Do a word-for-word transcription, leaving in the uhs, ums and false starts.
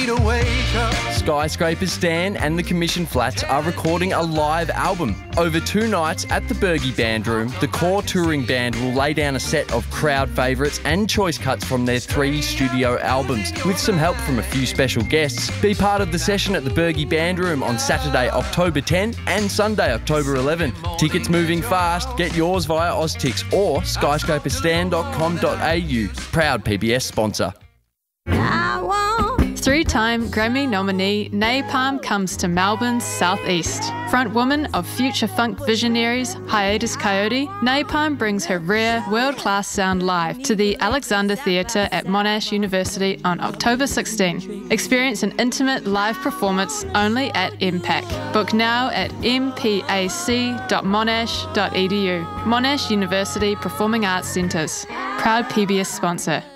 Skyscrapers Stan and the Commission Flats are recording a live album. Over two nights at the Bergie Band Room, the core touring band will lay down a set of crowd favourites and choice cuts from their three studio albums, with some help from a few special guests. Be part of the session at the Bergie Band Room on Saturday, October tenth and Sunday, October eleventh. Tickets moving fast. Get yours via Oztix or skyscraperstan dot com dot a u. Proud P B S sponsor. Three-time Grammy nominee Napalm comes to Melbourne's southeast. Frontwoman of future funk visionaries Hiatus Coyote, Napalm brings her rare, world-class sound live to the Alexander Theatre at Monash University on October sixteenth. Experience an intimate live performance only at M PAC. Book now at m p a c dot monash dot e d u. Monash University Performing Arts Centres. Proud P B S sponsor.